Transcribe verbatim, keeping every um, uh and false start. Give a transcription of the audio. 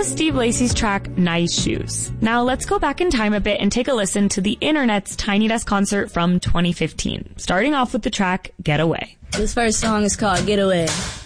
was Steve Lacy's track, Nice Shoes. Now let's go back in time a bit and take a listen to the internet's Tiny Desk concert from twenty fifteen, starting off with the track, Get Away. This first song is called Get Away.